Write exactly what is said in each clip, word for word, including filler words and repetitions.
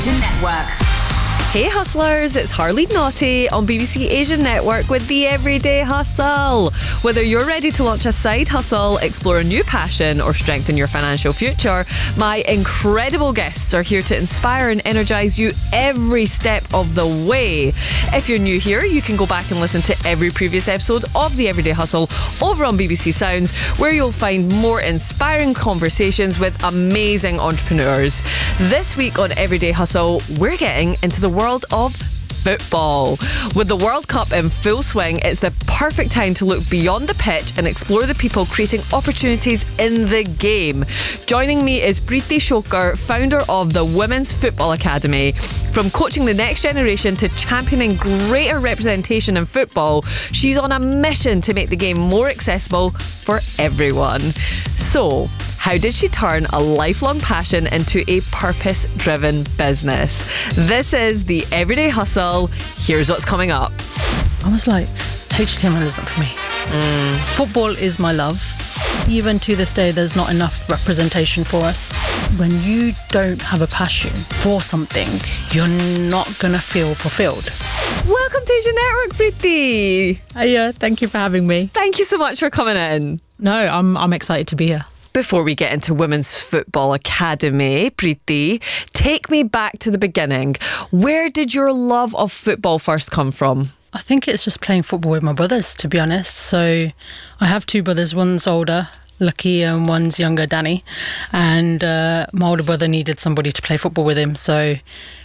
Network. Hey hustlers, it's Harley Naughty on B B C Asian Network with the Everyday Hustle. Whether you're ready to launch a side hustle, explore a new passion, or strengthen your financial future, my incredible guests are here to inspire and energise you every step of the way. If you're new here, you can go back and listen to every previous episode of the Everyday Hustle over on B B C Sounds, where you'll find more inspiring conversations with amazing entrepreneurs. This week on Everyday Hustle, we're getting into the world world of football. With the World Cup in full swing, it's the perfect time to look beyond the pitch and explore the people creating opportunities in the game. Joining me is Preeti Shokar, founder of the Women's Football Academy. From coaching the next generation to championing greater representation in football, she's on a mission to make the game more accessible for everyone. So, how did she turn a lifelong passion into a purpose-driven business? This is the Everyday Hustle. Here's what's coming up. I was like, H T M L isn't for me. Mm. Football is my love. Even to this day, there's not enough representation for us. When you don't have a passion for something, you're not going to feel fulfilled. Welcome to Asian Network, Preeti. Hiya, thank you for having me. Thank you so much for coming in. No, I'm I'm excited to be here. Before we get into Women's Football Academy, Preeti, take me back to the beginning. Where did your love of football first come from? I think it's just playing football with my brothers, to be honest. So I have two brothers, one's older, Lucky, and one's younger, Danny. And uh, my older brother needed somebody to play football with him. So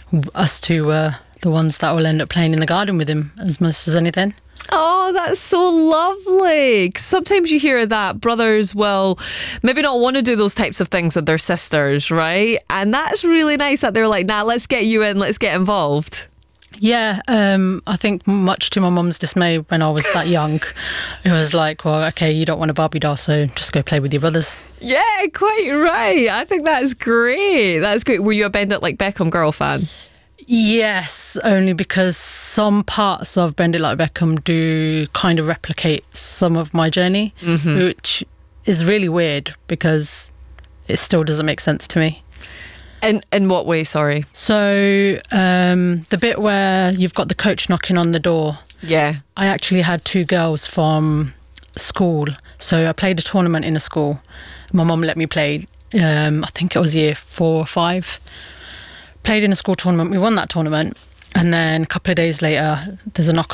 us two were the ones that will end up playing in the garden with him as much as anything. Oh, that's so lovely. Sometimes you hear that brothers will maybe not want to do those types of things with their sisters, right? And that's really nice that they're like, nah, let's get you in, let's get involved. Yeah, um, I think much to my mum's dismay when I was that young, it was like, well, okay, you don't want a Barbie doll, so just go play with your brothers. Yeah, quite right. I think that's great. That's great. Were you a Bend It Like Beckham girl fan? Yes, only because some parts of Bend It Like Beckham do kind of replicate some of my journey, mm-hmm. which is really weird because it still doesn't make sense to me. In in what way, sorry? So um, the bit where you've got the coach knocking on the door. Yeah. I actually had two girls from school. So I played a tournament in a school. My mum let me play, um, I think it was year four or five. Played in a school tournament. We won that tournament. And then a couple of days later, there's a knock